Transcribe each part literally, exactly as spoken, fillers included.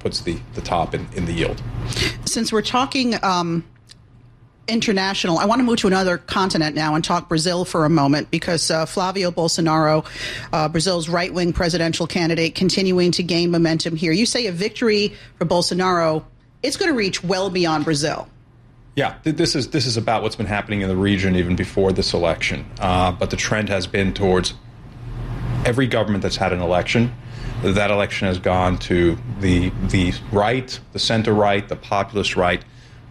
puts the, the top in, in the yield. Since we're talking um, international, I want to move to another continent now and talk Brazil for a moment, because uh, Flavio Bolsonaro, uh, Brazil's right-wing presidential candidate, continuing to gain momentum here. You say a victory for Bolsonaro, it's going to reach well beyond Brazil. Yeah, this is this is about what's been happening in the region even before this election. Uh, but the trend has been towards every government that's had an election. That election has gone to the the right, the center right, the populist right.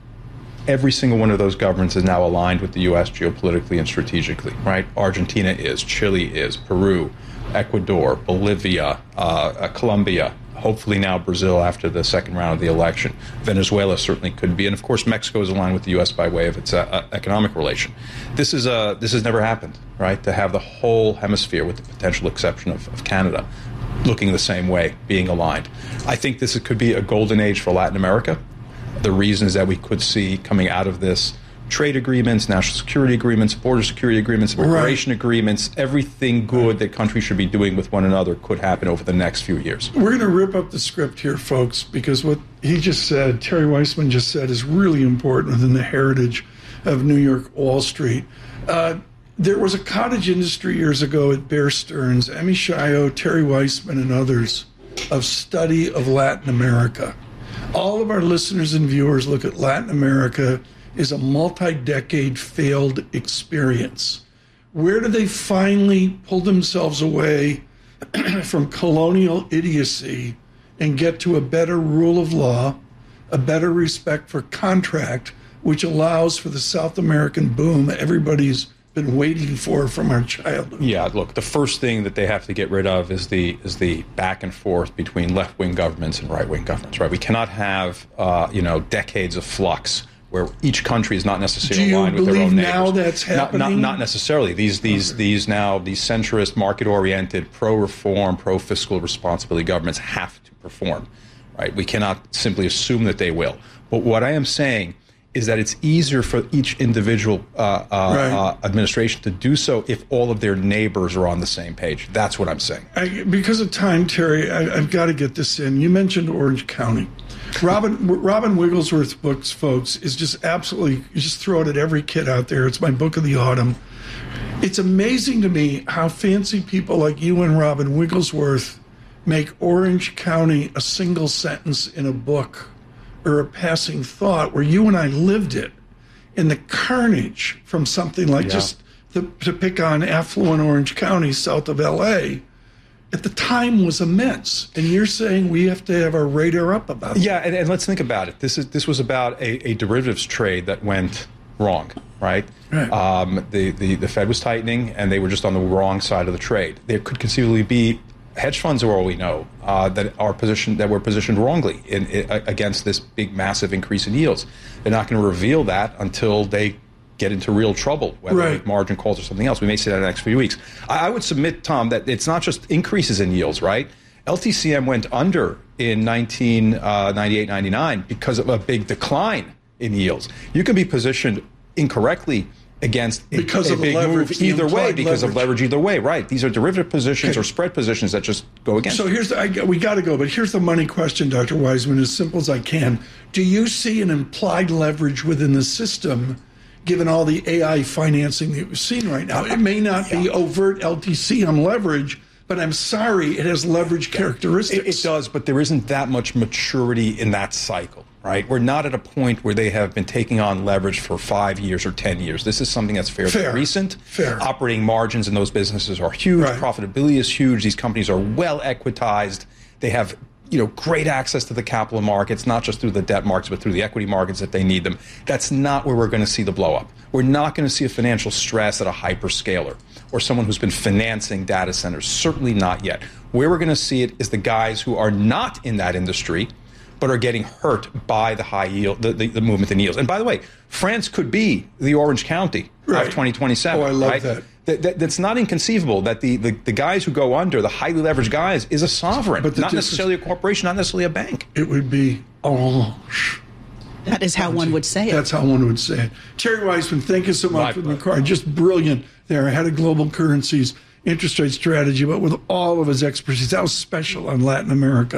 Every single one of those governments is now aligned with the U S geopolitically and strategically, right? Argentina is, Chile is, Peru, Ecuador, Bolivia, uh, Colombia, hopefully now Brazil after the second round of the election. Venezuela certainly could be. And, of course, Mexico is aligned with the U S by way of its uh, economic relation. This is uh, this has never happened, right, to have the whole hemisphere, with the potential exception of, of Canada, looking the same way, being aligned. I think this could be a golden age for Latin America. The reasons that we could see coming out of this: trade agreements, national security agreements, border security agreements, immigration right. agreements, everything good that countries should be doing with one another could happen over the next few years. We're going to rip up the script here, folks, because what he just said, Terry Weissman just said, is really important within the heritage of New York Wall Street. Uh, there was a cottage industry years ago at Bear Stearns, Emmy Shio, Terry Weissman, and others, of study of Latin America. All of our listeners and viewers look at Latin America as a multi-decade failed experience. Where do they finally pull themselves away from colonial idiocy and get to a better rule of law, a better respect for contract, which allows for the South American boom everybody's been waiting for from our childhood? Yeah, look, the first thing that they have to get rid of is the is the back and forth between left-wing governments and right-wing governments, right? We cannot have, uh, you know, decades of flux where each country is not necessarily aligned with their own neighbors. Do you believe now that's happening? Not, not, not necessarily. These these okay. these now these centrist, market-oriented, pro-reform, pro-fiscal responsibility governments have to perform, right? We cannot simply assume that they will. But what I am saying is that it's easier for each individual uh, uh, right. uh, administration to do so if all of their neighbors are on the same page. That's what I'm saying. I, because of time, Terry, I, I've got to get this in. You mentioned Orange County. Robin Robin Wigglesworth's books, folks, is just absolutely, you just throw it at every kid out there. It's my book of the autumn. It's amazing to me how fancy people like you and Robin Wigglesworth make Orange County a single sentence in a book or a passing thought, where you and I lived it, and the carnage from something like, yeah. just the, to pick on affluent Orange County south of L A, at the time was immense. And you're saying we have to have our radar up about it. Yeah, and, and let's think about it. This is this was about a, a derivatives trade that went wrong, right? right. Um, the, the, the Fed was tightening, and they were just on the wrong side of the trade. There could conceivably be hedge funds, are all we know, uh, that are positioned that were positioned wrongly in, in, against this big, massive increase in yields. They're not going to reveal that until they get into real trouble, whether right. with margin calls or something else. We may see that in the next few weeks. I, I would submit, Tom, that it's not just increases in yields, right? L T C M went under in nineteen ninety-eight ninety-nine because of a big decline in yields. You can be positioned incorrectly against because a, of a big leverage, move either way, because leverage. of leverage either way, right? These are derivative positions okay. or spread positions that just go against. So here's the, I, we got to go, but here's the money question, Doctor Weissman, as simple as I can. Do you see an implied leverage within the system, given all the A I financing that we've seen right now? It may not yeah. be overt L T C M leverage, but I'm sorry, it has leverage characteristics. It, it does, but there isn't that much maturity in that cycle. Right, we're not at a point where they have been taking on leverage for five years or ten years. This is something that's fairly Fair. recent. Fair. Operating margins in those businesses are huge. Right. Profitability is huge. These companies are well equitized. They have, you know, great access to the capital markets, not just through the debt markets, but through the equity markets if they need them. That's not where we're going to see the blow up. We're not going to see a financial stress at a hyperscaler or someone who's been financing data centers. Certainly not yet. Where we're going to see it is the guys who are not in that industry, but are getting hurt by the high yield, the, the, the movement in yields. And by the way, France could be the Orange County right. of twenty twenty-seven. Oh, I love right? that. That, that. That's not inconceivable that the, the, the guys who go under, the highly leveraged guys, is a sovereign, but not necessarily a corporation, not necessarily a bank. It would be orange. That is how one would say it. That's how one would say it. Terry Weissman, thank you so much for the card. Just brilliant there. Head of global currencies, interest rate strategy, but with all of his expertise. That was special on Latin America.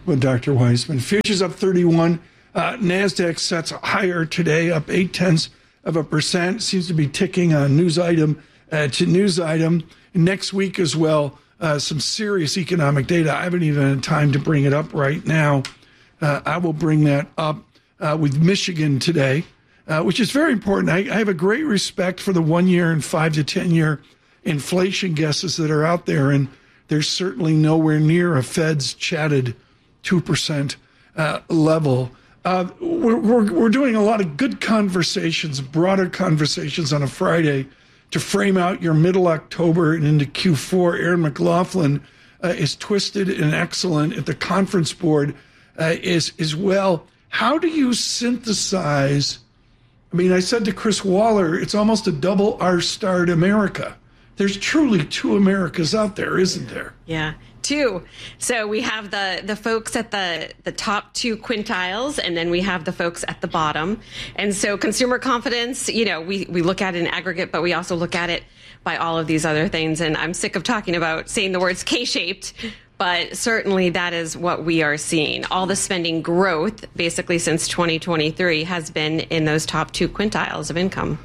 with Doctor Weissman. Futures up thirty-one. Uh, NASDAQ sets higher today, up eight tenths of a percent. Seems to be ticking on news item uh, to news item. Next week as well, uh, some serious economic data. I haven't even had time to bring it up right now. Uh, I will bring that up uh, with Michigan today, uh, which is very important. I, I have a great respect for the one-year and five to ten-year inflation guesses that are out there, and there's certainly nowhere near a Fed's chatted two percent uh, level. Uh, we're, we're, we're doing a lot of good conversations, broader conversations on a Friday to frame out your middle October and into Q four. Aaron McLaughlin uh, is twisted and excellent at the conference board uh, is, as well. How do you synthesize? I mean, I said to Chris Waller, it's almost a double R-starred America. There's truly two Americas out there, isn't there? Yeah, two. So we have the the folks at the, the top two quintiles, and then we have the folks at the bottom. And so consumer confidence, you know, we, we look at it in aggregate, but we also look at it by all of these other things. And I'm sick of talking about saying the words K-shaped, but certainly that is what we are seeing. All the spending growth, basically since twenty twenty-three, has been in those top two quintiles of income.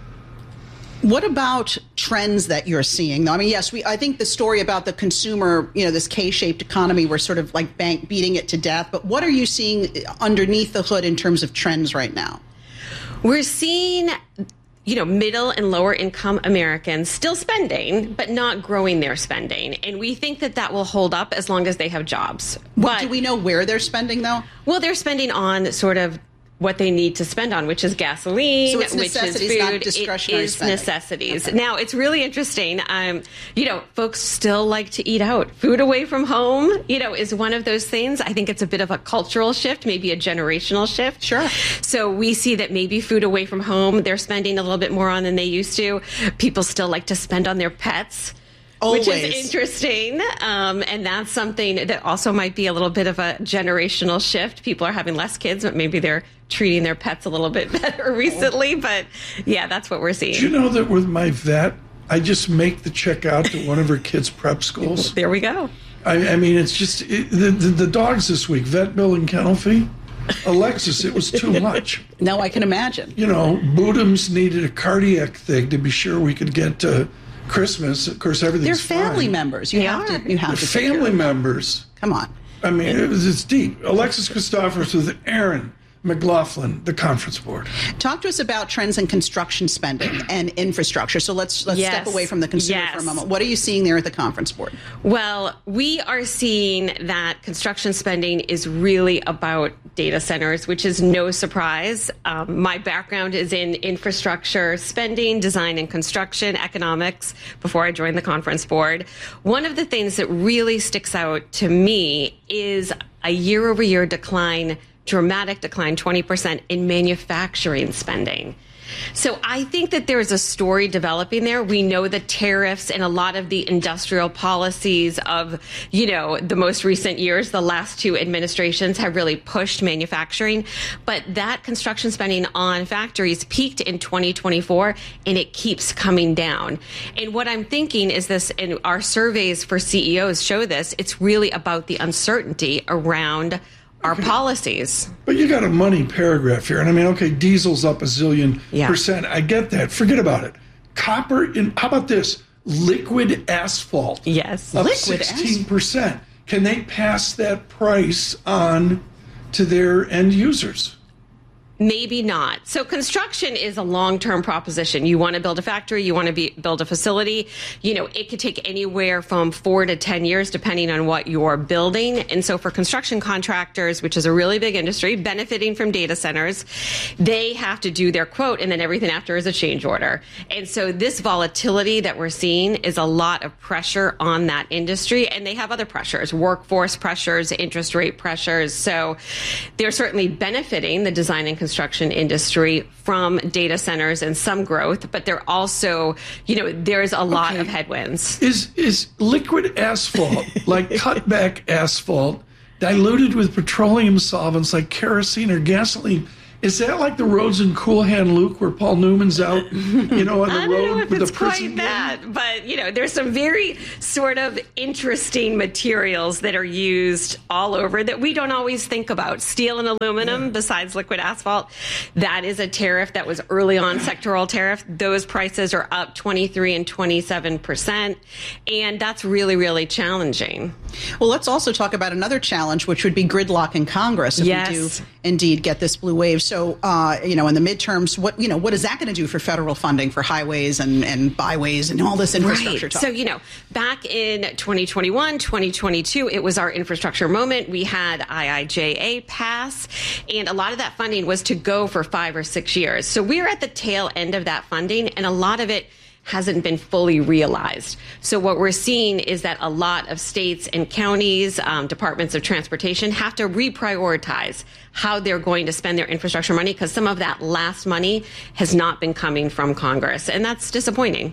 What about trends that you're seeing, though? I mean, yes, we. I think the story about the consumer, you know, this K-shaped economy, we're sort of like bank beating it to death. But what are you seeing underneath the hood in terms of trends right now? We're seeing, you know, middle and lower income Americans still spending, but not growing their spending. And we think that that will hold up as long as they have jobs. What, but, do we know where they're spending, though? Well, they're spending on sort of what they need to spend on, which is gasoline, so it's which is food. Not discretionary it is spending. necessities. Okay. Now, it's really interesting. Um, you know, folks still like to eat out. Food away from home, you know, is one of those things. I think it's a bit of a cultural shift, maybe a generational shift. Sure. So we see that maybe food away from home, they're spending a little bit more on than they used to. People still like to spend on their pets. Always. Which is interesting. Um, and that's something that also might be a little bit of a generational shift. People are having less kids, but maybe they're treating their pets a little bit better recently. But yeah, that's what we're seeing. Do you know that with my vet, I just make the check out to one of her kids' prep schools? There we go. I, I mean, it's just it, the, the, the dogs this week, vet bill and kennel fee. Alexis, it was too much. No, I can imagine. You know, Boodums needed a cardiac thing to be sure we could get to Christmas. Of course, everything's They're family fine. members. You They have are. to. You have They're to. take family care of them. members. Come on. I mean, it was, it's deep. Alexis Christophers with Aaron McLaughlin, the conference board. Talk to us about trends in construction spending and infrastructure. So let's let's Yes. step away from the consumer Yes. for a moment. What are you seeing there at the conference board? Well, we are seeing that construction spending is really about data centers, which is no surprise. Um, my background is in infrastructure spending, design and construction, economics, before I joined the conference board. One of the things that really sticks out to me is a year-over-year decline, dramatic decline, twenty percent in manufacturing spending. So I think that there's a story developing there. We know the tariffs and a lot of the industrial policies of, you know, the most recent years, the last two administrations have really pushed manufacturing. But that construction spending on factories peaked in twenty twenty-four, and it keeps coming down. And what I'm thinking is this, and our surveys for C E Os show this, it's really about the uncertainty around our Okay. policies. But you got a money paragraph here. And I mean, okay, diesel's up a zillion Yeah. percent. I get that. Forget about it. Copper, in, how about this? Liquid asphalt. Yes. Up Liquid sixteen percent. Can they pass that price on to their end users? Maybe not. So construction is a long-term proposition. You want to build a factory, you want to be, build a facility. You know, it could take anywhere from four to ten years, depending on what you're building. And so for construction contractors, which is a really big industry, benefiting from data centers, they have to do their quote, and then everything after is a change order. And so this volatility that we're seeing is a lot of pressure on that industry. And they have other pressures, workforce pressures, interest rate pressures. So they're certainly benefiting the design and construction construction industry from data centers and some growth, but they're also, you know, there's a lot Okay. of headwinds. Is is liquid asphalt, like cutback asphalt, diluted with petroleum solvents like kerosene or gasoline, Is that like the roads in Cool Hand Luke where Paul Newman's out, you know, on the I don't road know if with it's the prison quite that, but you know, there's some very sort of interesting materials that are used all over that we don't always think about. Steel and aluminum, yeah. besides liquid asphalt, that is a tariff that was early on sectoral tariff. Those prices are up twenty-three and twenty-seven percent, and that's really, really challenging. Well, let's also talk about another challenge, which would be gridlock in Congress if yes. we do indeed get this blue wave. So, uh, you know, in the midterms, what you know, what is that going to do for federal funding for highways and, and byways and all this infrastructure right. talk? So, you know, back in twenty twenty-one, twenty twenty-two, it was our infrastructure moment. We had I I J A pass, and a lot of that funding was to go for five or six years. So we're at the tail end of that funding, and a lot of it hasn't been fully realized. So what we're seeing is that a lot of states and counties, um, departments of transportation have to reprioritize how they're going to spend their infrastructure money because some of that last money has not been coming from Congress, and that's disappointing.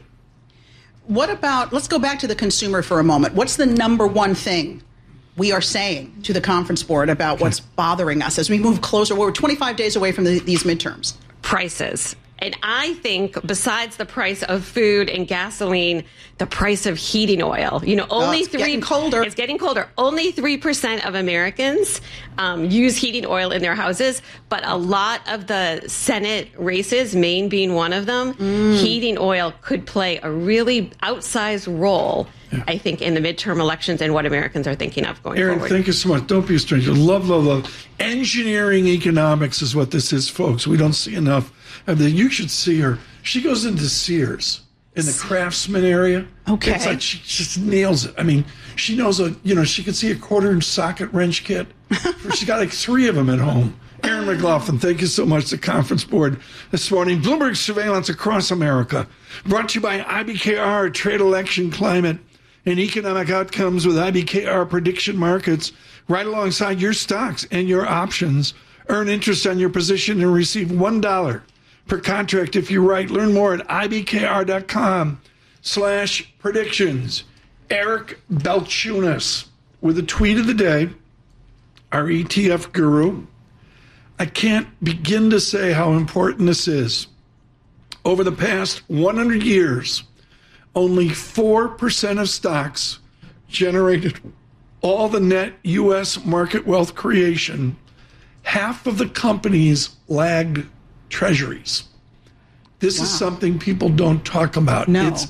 What about, let's go back to the consumer for a moment. What's the number one thing we are saying to the conference board about what's bothering us as we move closer? We're twenty-five days away from the, these midterms. Prices. And I think besides the price of food and gasoline, the price of heating oil, you know, only oh, it's three, getting colder. It's getting colder. Only three percent of Americans um, use heating oil in their houses. But a lot of the Senate races, Maine being one of them, mm. heating oil could play a really outsized role, yeah. I think, in the midterm elections and what Americans are thinking of going Erin, forward. Thank you so much. Don't be a stranger. Love, love, love. Engineering economics is what this is, folks. We don't see enough. You should see her. She goes into Sears in the Craftsman area. Okay. It's like she just nails it. I mean, she knows a, you know, she can see a quarter inch socket wrench kit. She's got like three of them at home. Erin McLaughlin, thank you so much. The conference board this morning. Bloomberg surveillance across America. Brought to you by I B K R, Trade Election Climate and Economic Outcomes with I B K R Prediction Markets. Right alongside your stocks and your options. Earn interest on your position and receive one dollar per contract if you write. Learn more at ibkr.com slash predictions. Eric Balchunas with a tweet of the day, our E T F guru. I can't begin to say how important this is. Over the past one hundred years, only four percent of stocks generated all the net U S market wealth creation. Half of the companies lagged treasuries. This wow. is something people don't talk about. No. It's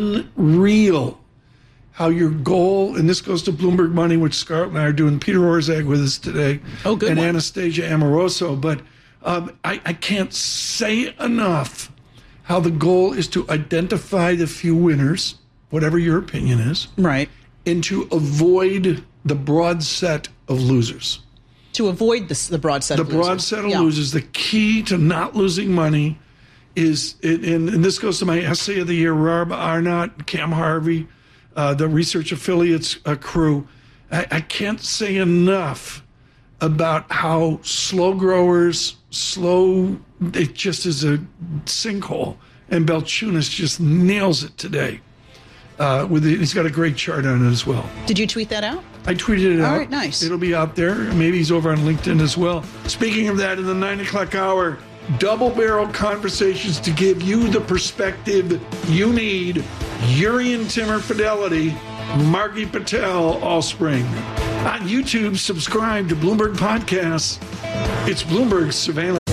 unreal how your goal, and this goes to Bloomberg Money, which Scarlett and I are doing, Peter Orszag with us today, oh, good and one. Anastasia Amoroso, but um, I, I can't say enough how the goal is to identify the few winners, whatever your opinion is, right, and to avoid the broad set of losers. To avoid this, the broad set the of losers. The broad set of yeah. losers. The key to not losing money is, and, and this goes to my essay of the year, Rob Arnott, Cam Harvey, uh, the research affiliates uh, crew. I, I can't say enough about how slow growers, slow, it just is a sinkhole. And Balchunas just nails it today. Uh, with it, he's got a great chart on it as well. Did you tweet that out? I tweeted it out. All right, nice. It'll be out there. Maybe he's over on LinkedIn as well. Speaking of that, in the nine o'clock hour, double-barrel conversations to give you the perspective you need. Urian Timmer Fidelity, Margie Patel, Allspring. On YouTube, subscribe to Bloomberg Podcasts. It's Bloomberg Surveillance.